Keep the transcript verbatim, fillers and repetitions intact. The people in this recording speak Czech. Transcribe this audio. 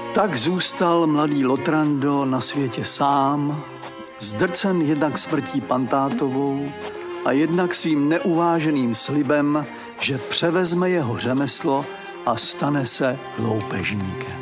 Tak zůstal mladý Lotrando na světě sám, zdrcen jednak smrtí Pantátovou a jednak svým neuváženým slibem, že převezme jeho řemeslo a stane se loupežníkem.